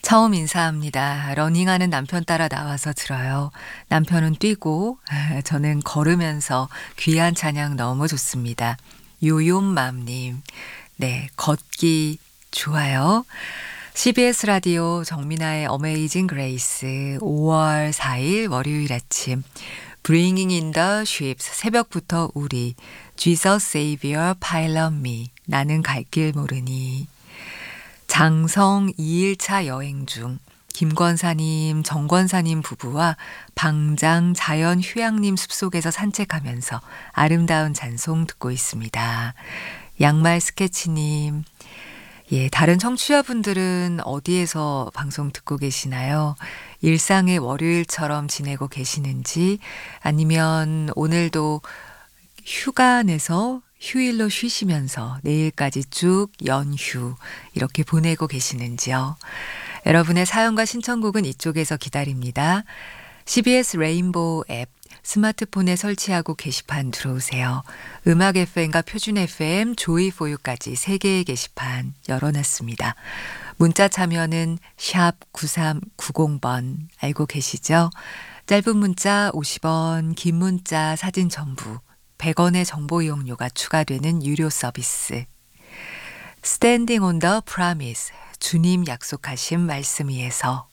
처음 인사합니다. 러닝하는 남편 따라 나와서 들어요. 남편은 뛰고 저는 걸으면서 귀한 찬양 너무 좋습니다. 요요맘님, 네, 걷기 좋아요. CBS 라디오 정민아의 어메이징 그레이스 5월 4일 월요일 아침 Bringing in the Ships 새벽부터 우리 Jesus Savior Pilot Me 나는 갈 길 모르니 장성 2일차 여행 중 김권사님, 정권사님 부부와 방장 자연휴양림 숲속에서 산책하면서 아름다운 찬송 듣고 있습니다. 양말 스케치님, 예, 다른 청취자분들은 어디에서 방송 듣고 계시나요? 일상의 월요일처럼 지내고 계시는지 아니면 오늘도 휴가 내서 휴일로 쉬시면서 내일까지 쭉 연휴 이렇게 보내고 계시는지요? 여러분의 사연과 신청곡은 이쪽에서 기다립니다. CBS 레인보우 앱 스마트폰에 설치하고 게시판 들어오세요. 음악 FM과 표준 FM, 조이 포유까지 3개의 게시판 열어놨습니다. 문자 참여는 샵 9390번 알고 계시죠? 짧은 문자 50원, 긴 문자 사진 첨부 100원의 정보 이용료가 추가되는 유료 서비스. Standing on the Promise, 주님 약속하신 말씀 위에서